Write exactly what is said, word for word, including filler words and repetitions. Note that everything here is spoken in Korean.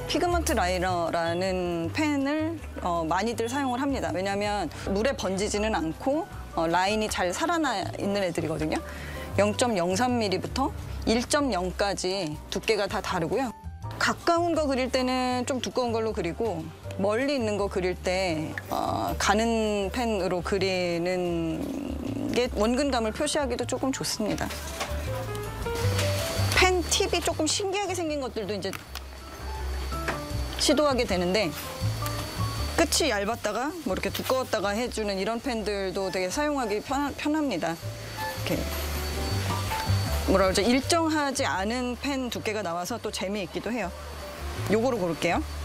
피그먼트 라이너라는 펜을 어, 많이들 사용을 합니다. 왜냐하면 물에 번지지는 않고 어, 라인이 잘 살아나 있는 애들이거든요. 영 점 영삼 밀리미터부터 일 점 영까지 두께가 다 다르고요. 가까운 거 그릴 때는 좀 두꺼운 걸로 그리고 멀리 있는 거 그릴 때 어, 가는 펜으로 그리는 게 원근감을 표시하기도 조금 좋습니다. 펜 팁이 조금 신기하게 생긴 것들도 이제 시도하게 되는데 끝이 얇았다가 뭐 이렇게 두꺼웠다가 해주는 이런 펜들도 되게 사용하기 편, 편합니다. 이렇게 뭐라 그러죠? 일정하지 않은 펜 두께가 나와서 또 재미있기도 해요. 요거로 고를게요.